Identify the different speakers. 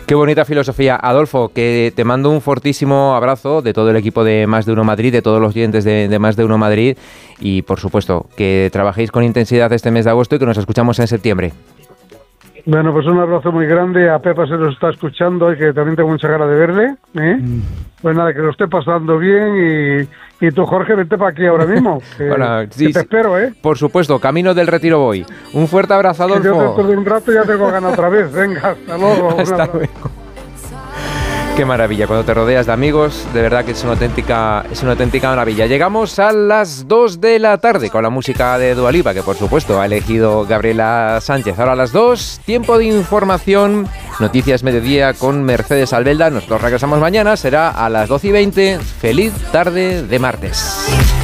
Speaker 1: Qué bonita filosofía. Adolfo, que te mando un fortísimo abrazo de todo el equipo de Más de Uno Madrid, de todos los oyentes de Más de Uno Madrid y, por supuesto, que trabajéis con intensidad este mes de agosto y que nos escuchamos en septiembre.
Speaker 2: Bueno, pues un abrazo muy grande. A Pepa se nos está escuchando y que también tengo mucha ganas de verle. Pues nada, que lo esté pasando bien y tú, Jorge, vente para aquí ahora mismo.
Speaker 1: Bueno, sí,
Speaker 2: que te espero, ¿eh?
Speaker 1: Por supuesto, camino del Retiro voy. Un fuerte abrazo, Adolfo.
Speaker 2: Que yo dentro de un rato ya tengo ganas otra vez. Venga, hasta luego.
Speaker 1: Hasta luego. Qué maravilla, cuando te rodeas de amigos, de verdad que es una auténtica maravilla. Llegamos a las 2 de la tarde con la música de Dua Lipa, que por supuesto ha elegido Gabriela Sánchez. Ahora a las 2, tiempo de información, Noticias Mediodía con Mercedes Albelda. Nosotros regresamos mañana, será a las 12:20. Feliz tarde de martes.